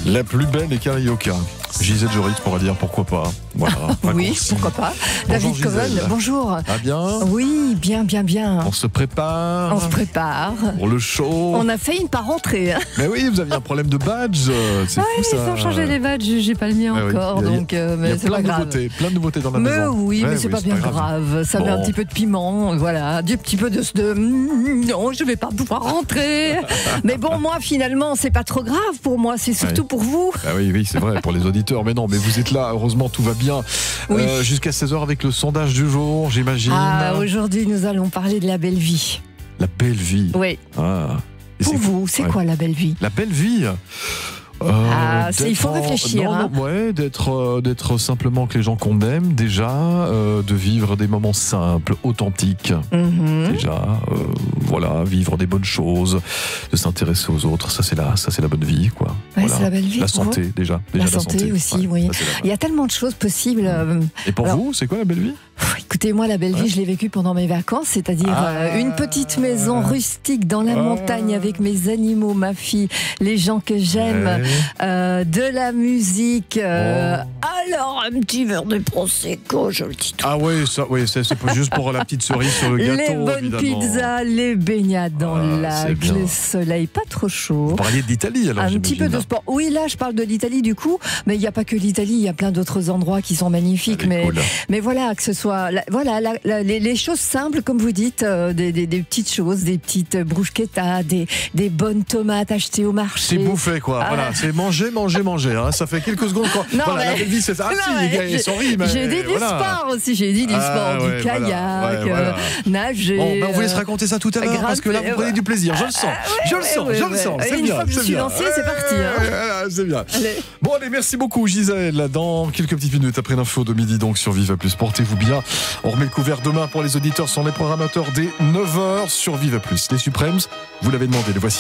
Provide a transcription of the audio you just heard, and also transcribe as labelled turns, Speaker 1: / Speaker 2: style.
Speaker 1: La plus belle des Carioca. Gisèle Joris pourra dire pourquoi pas. Voilà,
Speaker 2: oui, pourquoi pas.
Speaker 1: Bonjour,
Speaker 2: David Coven,
Speaker 1: Gisèle.
Speaker 2: bonjour.
Speaker 1: Ah bien.
Speaker 2: Oui, bien.
Speaker 1: On se prépare.
Speaker 2: On se prépare.
Speaker 1: Pour le show.
Speaker 2: On a failli pas rentrer.
Speaker 1: Mais oui, vous aviez un problème de badge. C'est fou ça.
Speaker 2: Ils ont changé les badges, j'ai pas le mien encore,
Speaker 1: oui.
Speaker 2: donc mais c'est pas grave.
Speaker 1: Plein de nouveautés dans la
Speaker 2: Mais
Speaker 1: maison.
Speaker 2: oui, mais c'est pas bien grave. Ça met un petit peu de piment, voilà, un petit peu de non, je vais pas pouvoir rentrer. Mais bon, moi finalement, c'est pas trop grave pour moi, c'est surtout pour vous.
Speaker 1: Ah oui, c'est vrai, pour les auditeurs. Mais non, mais vous êtes là, heureusement, tout va bien.
Speaker 2: Oui.
Speaker 1: Jusqu'à 16h avec le sondage du jour, j'imagine.
Speaker 2: Ah, aujourd'hui, nous allons parler de la belle vie.
Speaker 1: La belle vie.
Speaker 2: Oui.
Speaker 1: Ah. Et
Speaker 2: pour vous, c'est quoi la belle vie?
Speaker 1: La belle vie.
Speaker 2: Il faut réfléchir.
Speaker 1: D'être simplement que les gens qu'on aime déjà, de vivre des moments simples, authentiques. Déjà, voilà, vivre des bonnes choses, de s'intéresser aux autres, ça c'est la bonne vie, quoi.
Speaker 2: Ouais,
Speaker 1: voilà.
Speaker 2: C'est la belle vie.
Speaker 1: La santé, déjà
Speaker 2: la santé aussi, oui. Il y a tellement de choses possibles.
Speaker 1: Et pour vous, c'est quoi la belle vie?
Speaker 2: Écoutez, moi, la belle vie, je l'ai vécue pendant mes vacances, c'est-à-dire une petite maison rustique dans la montagne avec mes animaux, ma fille, les gens que j'aime, de la musique. Alors, un petit verre de prosecco, je le dis tout.
Speaker 1: Ah oui, c'est pas juste pour la petite cerise sur le gâteau.
Speaker 2: Les bonnes pizzas, les baignades dans le lac, le soleil, pas trop chaud.
Speaker 1: Vous parliez de l'Italie alors?
Speaker 2: Un petit peu de sport. Oui, là, je parle de l'Italie du coup, mais il n'y a pas que l'Italie, il y a plein d'autres endroits qui sont magnifiques. Mais voilà, que ce soit les choses simples, comme vous dites, des petites choses, des petites bruschettas, des bonnes tomates achetées au marché.
Speaker 1: C'est bouffé, quoi. Voilà, c'est manger. Hein. Ça fait quelques secondes. La belle vie, c'est ça.
Speaker 2: J'ai dit du sport aussi, du kayak, nager.
Speaker 1: Bon, on vous laisse raconter ça tout à l'heure, parce que là, vous prenez du plaisir. Je le sens. C'est
Speaker 2: une
Speaker 1: bien.
Speaker 2: fois que je suis lancée, c'est parti.
Speaker 1: C'est bien. Bon, allez, merci beaucoup, Gisèle. Dans quelques petites minutes après l'info de midi, donc sur Vive Plus. Portez-vous bien. On remet le couvert demain pour les auditeurs, sont les programmateurs dès 9h sur Vive Plus. Les Supremes, vous l'avez demandé, les voici.